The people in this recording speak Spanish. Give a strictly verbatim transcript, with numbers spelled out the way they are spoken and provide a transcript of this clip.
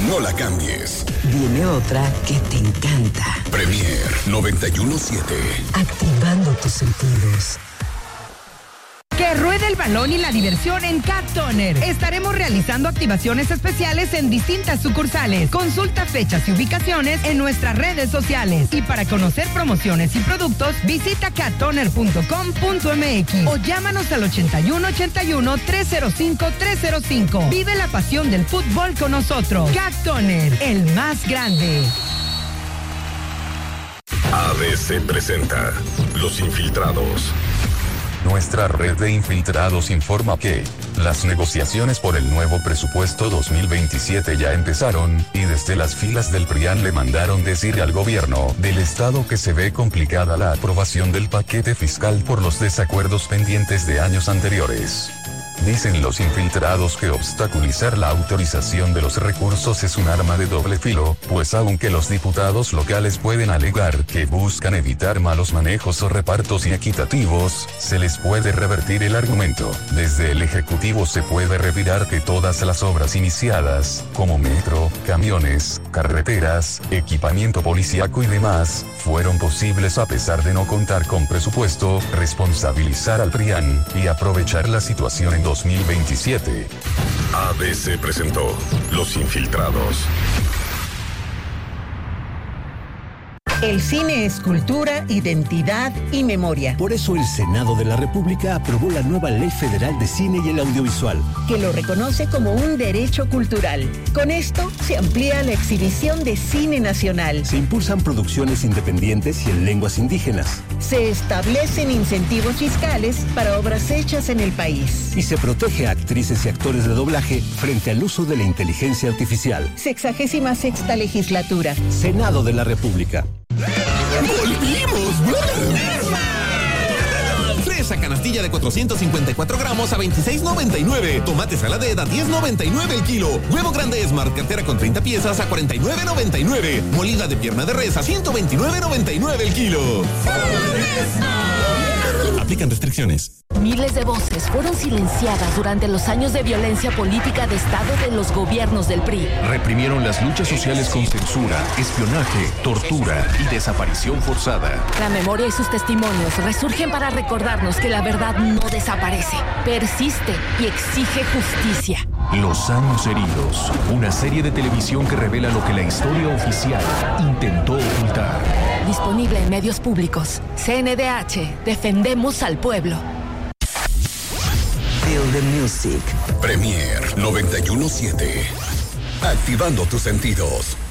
no la cambies. Viene otra que te encanta. Premier noventa y uno siete. Activando tus sentidos. Que ruede el balón y la diversión en Cat Toner. Estaremos realizando activaciones especiales en distintas sucursales. Consulta fechas y ubicaciones en nuestras redes sociales. Y para conocer promociones y productos, visita cat toner punto com punto m x o llámanos al ochenta y uno ochenta y uno, trescientos cinco, trescientos cinco. Vive la pasión del fútbol con nosotros. Cat Toner, el más grande. A B C presenta Los Infiltrados. Nuestra red de infiltrados informa que las negociaciones por el nuevo presupuesto dos mil veintisiete ya empezaron, y desde las filas del PRIAN le mandaron decir al gobierno del estado que se ve complicada la aprobación del paquete fiscal por los desacuerdos pendientes de años anteriores. Dicen los infiltrados que obstaculizar la autorización de los recursos es un arma de doble filo, pues aunque los diputados locales pueden alegar que buscan evitar malos manejos o repartos inequitativos, se les puede revertir el argumento. Desde el Ejecutivo se puede revirar que todas las obras iniciadas, como metro, camiones, carreteras, equipamiento policíaco y demás, fueron posibles a pesar de no contar con presupuesto, responsabilizar al PRIAN y aprovechar la situación en dos mil veintisiete. A B C presentó Los Infiltrados. El cine es cultura, identidad y memoria. Por eso el Senado de la República aprobó la nueva Ley Federal de Cine y el Audiovisual, que lo reconoce como un derecho cultural. Con esto se amplía la exhibición de cine nacional. Se impulsan producciones independientes y en lenguas indígenas. Se establecen incentivos fiscales para obras hechas en el país. Y se protege a actrices y actores de doblaje frente al uso de la inteligencia artificial. Sexagésima sexta legislatura. Senado de la República. ¡Volvimos! Fresa canastilla de cuatrocientos cincuenta y cuatro gramos a veintiséis noventa y nueve. Tomate saladera a diez noventa y nueve el kilo. Huevo grande Smart cartera con treinta piezas a cuarenta y nueve noventa y nueve. Molida de pierna de res a ciento veintinueve noventa y nueve el kilo. Aplican restricciones. Miles de voces fueron silenciadas durante los años de violencia política de Estado de los gobiernos del P R I. Reprimieron las luchas sociales con censura, espionaje, tortura y desaparición forzada. La memoria y sus testimonios resurgen para recordarnos que la verdad no desaparece, persiste y exige justicia. Los años heridos, una serie de televisión que revela lo que la historia oficial intentó ocultar. Disponible en medios públicos. C N D H, defendemos al pueblo. Feel the music. Premier noventa y uno siete. Activando tus sentidos.